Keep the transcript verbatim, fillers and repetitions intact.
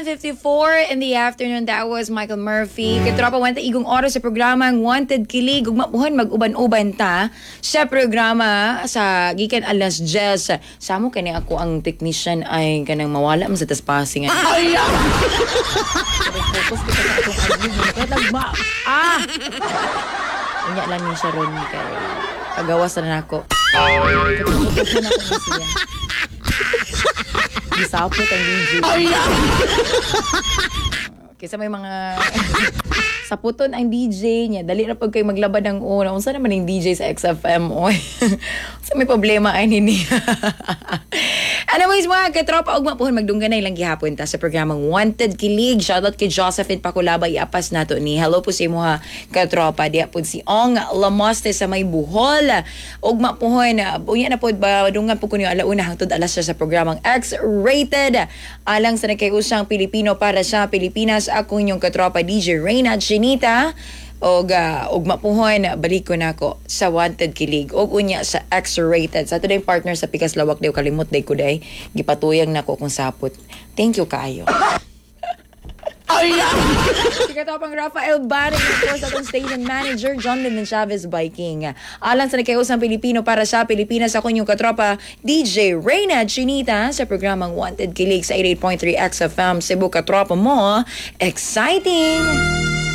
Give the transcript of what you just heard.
seven fifty-four in the afternoon, that was Michael Murphy. Katropa, wanta igong oras sa programang Wanted Kilig. Ug mapuhan mag-uban-uban ta sa programa sa gikan alas Jess. Samo kani ako ang technician ay kanang mawala man sa taspassing. Ay! Focus kita sa atong admin. Nagma... Ah! Inya lang ni Sharon kay kagawas na nako. Focus na ako siya. Gisapot ang D J. Kaysa may mga saputon ang D J niya. Dali na pag kayo maglabad ng una. Unsa naman yung D J sa X F M? Oy. Sa may problema ay nini. Anyways, mga katropa, ugma po magdungganay lang gihapon ta sa programang Wanted Kilig. Shoutout kay Josephine Pakulaba. Iapas na to ni. Hello po si mga katropa. Diya po si Ong Lamoste sa may Buhol. Ugma po na. Unya na po ba dungan po kunyo alauna hangtod alas sa programang X-Rated. Alang sa nakayusang Pilipino para sa Pilipinas. Ako yung katropa D J Reyna Chinita. Og uh, og mapuhon balik ko nako sa Wanted Kilig og unya sa X-Rated sa today partner sa Pikas Lawak daw kalimot day ko day gipatuyang nako kung sapot. Thank you kaayo. Si katopang Rafael Baring po sa atong station manager John Lyndon Chavez Biking. Alang sa nakayusang Pilipino para sa Pilipinas, ako yung katropa D J Reyna Chinita sa programang Wanted Kilig sa eighty-eight point three X F M Cebu. Katropa mo, exciting!